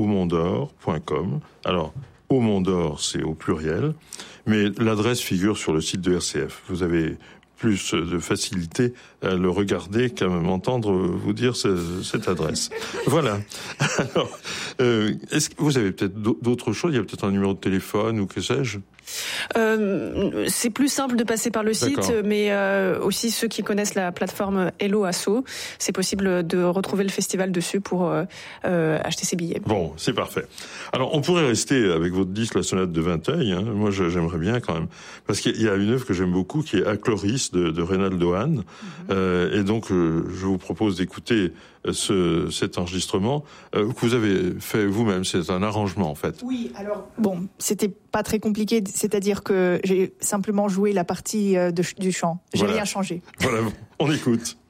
aumondor.com. Alors, Aumondor, c'est au pluriel, mais l'adresse figure sur le site de RCF. Vous avez plus de facilité à le regarder qu'à m'entendre vous dire cette adresse. Voilà. Alors, est-ce que vous avez peut-être d'autres choses? Il y a peut-être un numéro de téléphone ou que sais-je? C'est plus simple de passer par le site, mais aussi ceux qui connaissent la plateforme Hello Asso, c'est possible de retrouver le festival dessus pour acheter ses billets. Bon, c'est parfait. Alors, on pourrait rester avec votre disque, la sonate de Vinteuil. Hein. Moi, j'aimerais bien quand même, parce qu'il y a une œuvre que j'aime beaucoup qui est Achloris de Reynaldo Hahn. Et donc, je vous propose d'écouter cet enregistrement que vous avez fait vous-même. C'est un arrangement, en fait. Oui, alors, bon, c'était pas très compliqué, c'est-à-dire que j'ai simplement joué la partie du chant. J'ai rien changé. Voilà, on écoute.